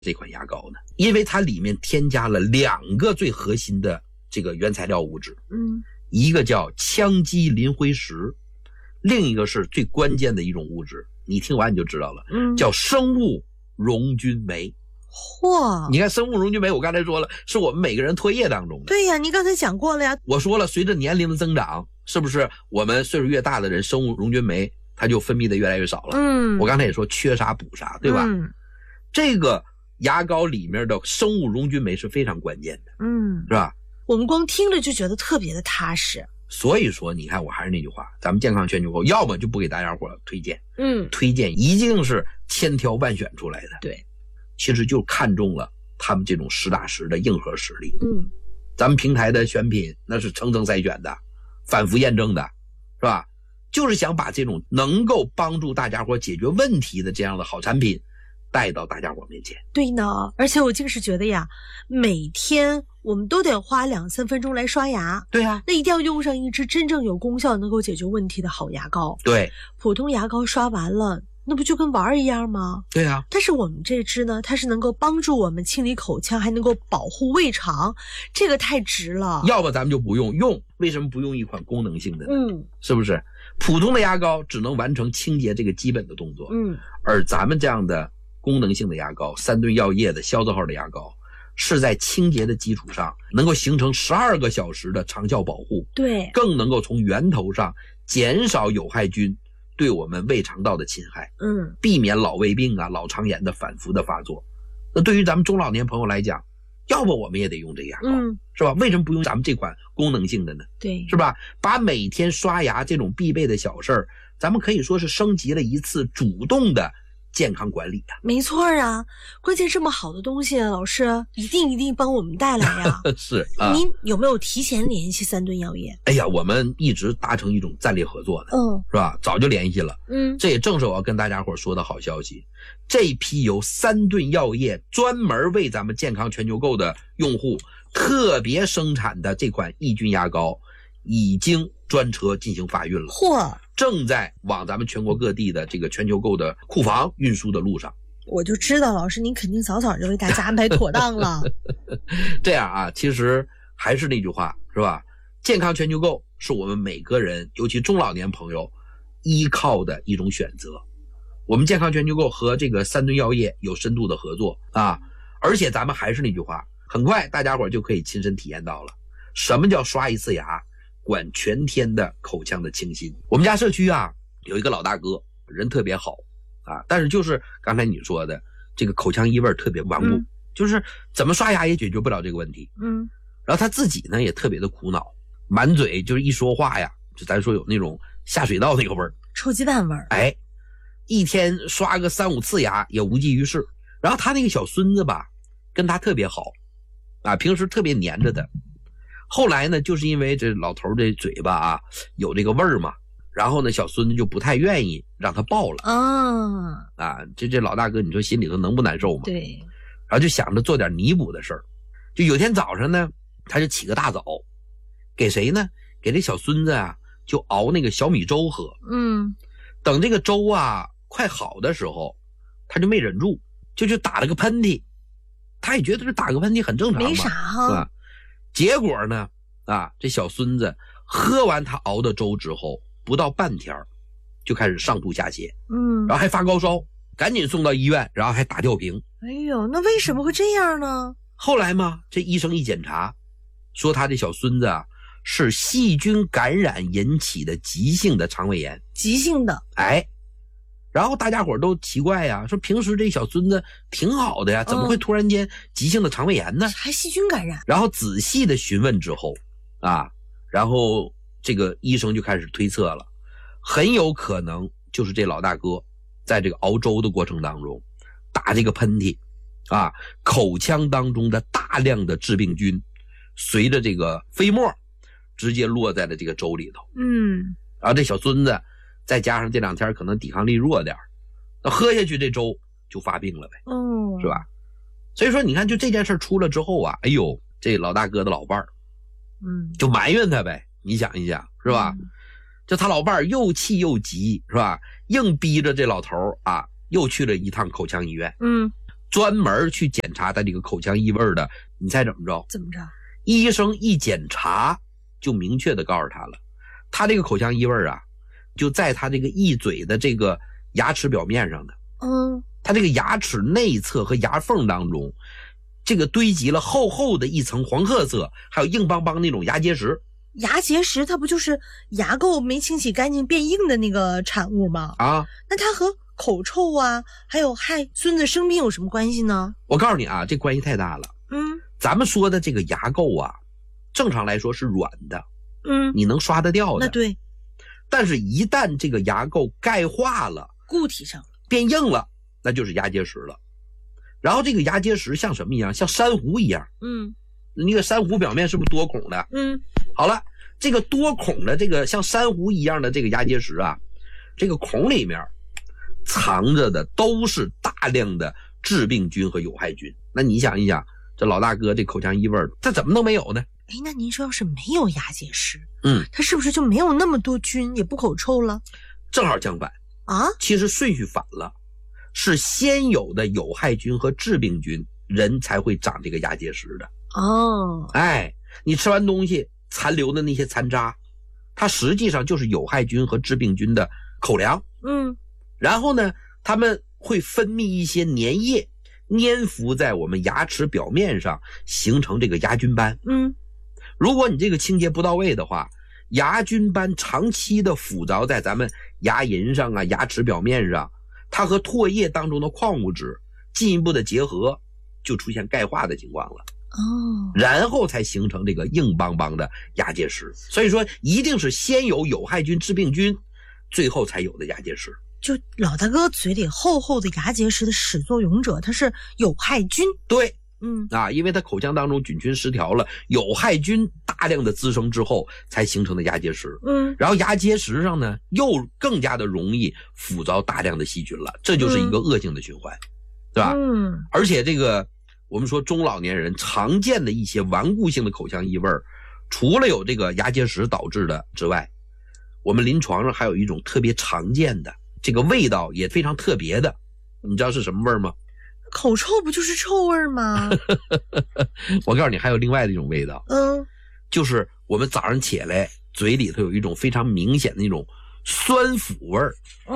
这款牙膏呢？因为它里面添加了2个最核心的这个原材料物质，一个叫羟基磷灰石，另一个是最关键的一种物质，你听完你就知道了，叫生物溶菌酶。 嚯！ 你看生物溶菌酶，我刚才说了，是我们每个人唾液当中的。 对呀，你刚才讲过了呀。 我说了，随着年龄的增长，是不是我们岁数越大的人，生物溶菌酶它就分泌的越来越少了？我刚才也说缺啥补啥，对吧？这个牙膏里面的生物溶菌酶是非常关键的，是吧？ 我们光听着就觉得特别的踏实。 所以说，你看，我还是那句话，咱们健康全球购，要么就不给大家伙推荐，推荐一定是千挑万选出来的。 对， 其实就看中了他们这种实打实的硬核实力。咱们平台的选品那是层层筛选的，反复验证的，是吧？就是想把这种能够帮助大家伙解决问题的这样的好产品带到大家伙面前。 对呢，而且我竟是觉得呀，每天我们都得花2-3分钟来刷牙。 对啊， 那一定要用上一支真正有功效能够解决问题的好牙膏。 对， 普通牙膏刷完了，那不就跟玩一样吗？ 对啊， 但是我们这支呢，它是能够帮助我们清理口腔，还能够保护胃肠，这个太值了。 要不咱们就不用，为什么不用一款功能性的呢？是不是？普通的牙膏只能完成清洁这个基本的动作，而咱们这样的功能性的牙膏，3顿药业的消字号的牙膏，是在清洁的基础上能够形成12个小时的长效保护， 对， 更能够从源头上减少有害菌对我们胃肠道的侵害，避免老胃病啊、老肠炎的反复的发作。那对于咱们中老年朋友来讲，要不我们也得用这个牙膏，是吧？为什么不用咱们这款功能性的呢？ 对， 是吧？把每天刷牙这种必备的小事儿，咱们可以说是升级了一次主动的健康管理啊。 没错啊，关键这么好的东西，老师一定帮我们带来呀。 是啊， 您有没有提前联系3顿药业？ 哎呀，我们一直达成一种战略合作的，是吧？早就联系了，这也正是我要跟大家伙说的好消息。这批由3顿药业专门为咱们健康全球购的用户特别生产的这款抑菌牙膏，已经专车进行发运了。 嚯！ 正在往咱们全国各地的这个全球购的库房运输的路上。 我就知道老师您肯定早就为大家安排妥当了。 这样啊，其实还是那句话，是吧？健康全球购是我们每个人，尤其中老年朋友依靠的一种选择。我们健康全球购和这个3顿药业有深度的合作啊，而且咱们还是那句话，很快大家伙就可以亲身体验到了什么叫刷一次牙管全天的口腔的清新。我们家社区啊有一个老大哥，人特别好啊，但是就是刚才你说的这个口腔异味特别顽固，就是怎么刷牙也解决不了这个问题。然后他自己呢也特别的苦恼，满嘴就是一说话呀，就咱说有那种下水道那个味儿， 臭鸡蛋味儿。 哎，一天刷个3-5次牙也无济于事。然后他那个小孙子吧，跟他特别好啊，平时特别黏着他。后来呢，就是因为这老头这嘴巴啊有这个味儿嘛，然后呢，小孙子就不太愿意让他抱了啊。这老大哥，你说心里头能不难受吗？ 对。 然后就想着做点弥补的事儿。就有天早上呢，他就起个大早，给谁呢？给这小孙子啊，就熬那个小米粥喝。等这个粥啊快好的时候，他就没忍住，就去打了个喷嚏。他也觉得这打个喷嚏很正常嘛， 没啥哈。 是吧？结果呢，这小孙子喝完他熬的粥之后，不到半天就开始上吐下泻，然后还发高烧，赶紧送到医院，然后还打吊瓶。 哎呦，那为什么会这样呢？ 后来嘛，这医生一检查，说他这小孙子啊是细菌感染引起的急性的肠胃炎。 急性的。 哎，然后大家伙都奇怪呀，说平时这小孙子挺好的呀，怎么会突然间急性的肠胃炎呢？ 还细菌感染。 然后仔细的询问之后然后这个医生就开始推测了，很有可能就是这老大哥在这个熬粥的过程当中打这个喷嚏口腔当中的大量的致病菌随着这个飞沫直接落在了这个粥里头。然后这小孙子再加上这2天可能抵抗力弱点，那喝下去这粥就发病了呗，是吧？所以说你看，就这件事出了之后啊，哎呦，这老大哥的老伴儿就埋怨他呗，你想一想，是吧？就他老伴儿又气又急，是吧？硬逼着这老头又去了一趟口腔医院。 专门去检查他这个口腔异味的，你猜怎么着？ 怎么着？ 医生一检查就明确的告诉他了，他这个口腔异味啊，就在他这个一嘴的这个牙齿表面上的。他这个牙齿内侧和牙缝当中，这个堆积了厚厚的一层黄褐色，还有硬邦邦那种牙结石。 牙结石它不就是牙垢没清洗干净变硬的那个产物吗？ 啊， 那它和口臭啊，还有害孙子生病有什么关系呢？ 我告诉你啊，这关系太大了。咱们说的这个牙垢啊，正常来说是软的，你能刷得掉的。 那对。 但是一旦这个牙垢钙化了， 固体上了， 变硬了，那就是牙结石了。然后这个牙结石像什么一样？像珊瑚一样。那个珊瑚表面是不是多孔的？好了，这个多孔的这个像珊瑚一样的这个牙结石啊，这个孔里面藏着的都是大量的致病菌和有害菌。那你想一想，这老大哥这口腔异味，他怎么能没有呢？ 那您说要是没有牙结石，它是不是就没有那么多菌，也不口臭了？ 正好相反啊， 其实顺序反了，是先有的有害菌和致病菌，人才会长这个牙结石的。你吃完东西残留的那些残渣，它实际上就是有害菌和致病菌的口粮。然后呢，它们会分泌一些粘液，粘附在我们牙齿表面上，形成这个牙菌斑。如果你这个清洁不到位的话，牙菌斑长期的附着在咱们牙龈上啊、牙齿表面上，它和唾液当中的矿物质进一步的结合，就出现钙化的情况了。然后才形成这个硬邦邦的牙结石。所以说一定是先有有害菌致病菌，最后才有的牙结石。 就老大哥嘴里厚厚的牙结石的始作俑者，它是有害菌。 对，因为它口腔当中菌群失调了，有害菌大量的滋生之后才形成的牙结石。然后牙结石上呢又更加的容易附着大量的细菌了，这就是一个恶性的循环，对吧？而且这个我们说中老年人常见的一些顽固性的口腔异味，除了有这个牙结石导致的之外，我们临床上还有一种特别常见的，这个味道也非常特别的，你知道是什么味吗？ 口臭不就是臭味吗？ 我告诉你，还有另外的一种味道，就是我们早上起来嘴里头有一种非常明显的那种酸腐味儿。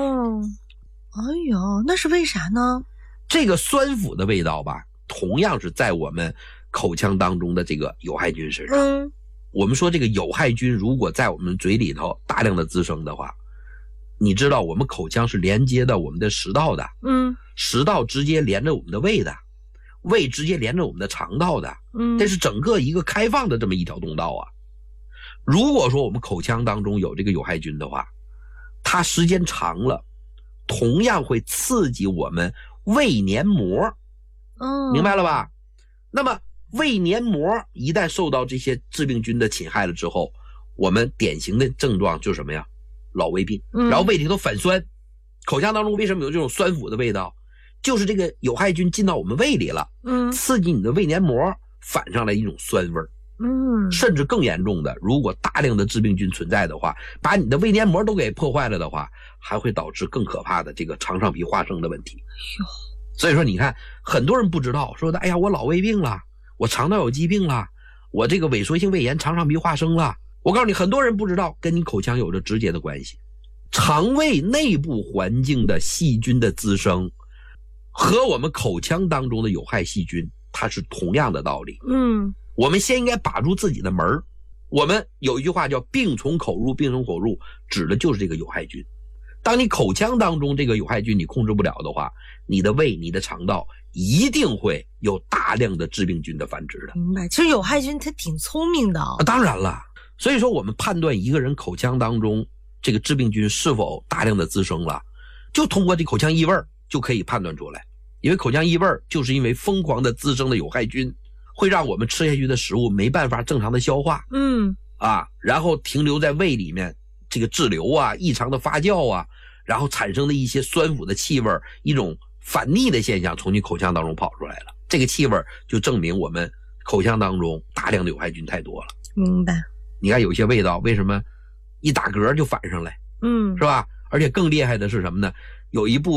那是为啥呢？ 这个酸腐的味道吧，同样是在我们口腔当中的这个有害菌身上。我们说这个有害菌如果在我们嘴里头大量的滋生的话，你知道我们口腔是连接到我们的食道的，食道直接连着我们的胃的，胃直接连着我们的肠道的，这是整个一个开放的这么一条通道啊。如果说我们口腔当中有这个有害菌的话，它时间长了，同样会刺激我们胃黏膜。明白了吧？那么胃黏膜一旦受到这些致病菌的侵害了之后，我们典型的症状就是什么呀？老胃病。然后胃里头反酸，口腔当中为什么有这种酸腐的味道？就是这个有害菌进到我们胃里了，刺激你的胃黏膜，反上来一种酸味儿。甚至更严重的，如果大量的致病菌存在的话，把你的胃黏膜都给破坏了的话，还会导致更可怕的这个肠上皮化生的问题。所以说你看，很多人不知道，说的哎呀，我老胃病了，我肠道有疾病了，我这个萎缩性胃炎、肠上皮化生了。我告诉你，很多人不知道，跟你口腔有着直接的关系。肠胃内部环境的细菌的滋生和我们口腔当中的有害细菌，它是同样的道理。我们先应该把住自己的门儿。我们有一句话叫病从口入，病从口入，指的就是这个有害菌。当你口腔当中这个有害菌你控制不了的话，你的胃、你的肠道一定会有大量的致病菌的繁殖的。 明白，其实有害菌它挺聪明的当然了，所以说我们判断一个人口腔当中这个致病菌是否大量的滋生了，就通过这口腔异味就可以判断出来。因为口腔异味就是因为疯狂的滋生的有害菌，会让我们吃下去的食物没办法正常的消化，然后停留在胃里面，这个滞留啊、异常的发酵啊，然后产生的一些酸腐的气味，一种反逆的现象从你口腔当中跑出来了。这个气味就证明我们口腔当中大量的有害菌太多了。 明白。 你看有些味道为什么一打嗝就反上来，是吧？而且更厉害的是什么呢？有一部分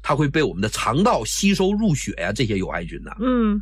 它会被我们的肠道吸收入血呀、这些有害菌呢。